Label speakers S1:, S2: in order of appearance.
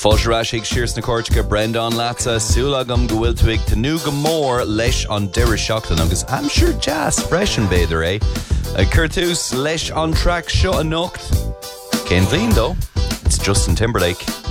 S1: Fáilsarás ag sirs na Córteacha Brendan Latsa súlagam go bhfuil tú ag tanú go mór leis an deireadh seachtain agus I'm sure jazz freisin beidir Curtús leis an track seo a nocht. Cén bhíon dó, it's Justin Timberlake.